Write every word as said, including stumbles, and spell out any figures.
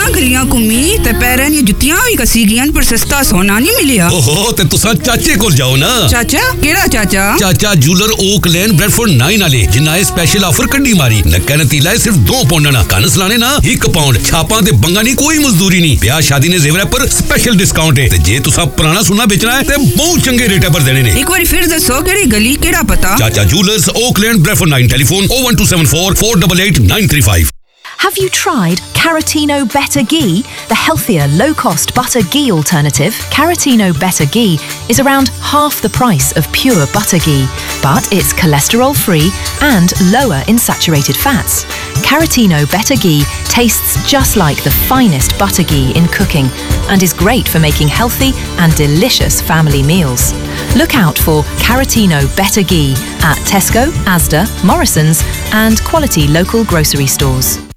गलियां घूमी ते पैरां दी जुत्तियां भी कसी गियां पर सस्ता सोना नहीं मिलिया। ओहो ते तुसा चाचे कोल जाओ ना। चाचा केड़ा चाचा? चाचा जूलर ओक लेन ब्रेडफोर्ड नाइन वाले जिन्ना ए स्पेशल ऑफर कड्डी मारी। नक्का नतीला सिर्फ दो पाउंड ना कन सलाने ना एक पाउंड छापां ते बंगा नहीं कोई मजदूरी नहीं। ब्याह शादी ने जेवर पर स्पेशल डिस्काउंट है ते जे तुसा पुराना सोना बेचना है ते बहुत चंगे रेट पर देने ने। एक बार फिर दसो केड़ी गली केड़ा पता? चाचा jewellers okay lane Bradford nine telephone oh one two seven four four eight eight nine three five. Have you tried Caratino Better Ghee, the healthier, low-cost butter ghee alternative? Caratino Better Ghee is around half the price of pure butter ghee, but it's cholesterol-free and lower in saturated fats. Caratino Better Ghee tastes just like the finest butter ghee in cooking and is great for making healthy and delicious family meals. Look out for Caratino Better Ghee at Tesco, Asda, Morrison's and quality local grocery stores.